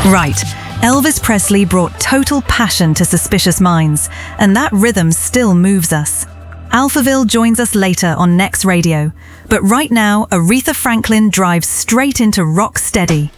Right. Elvis Presley brought total passion to Suspicious Minds, and that rhythm still moves us. Alphaville joins us later on Next Radio, but right now Aretha Franklin drives straight into Rock Steady.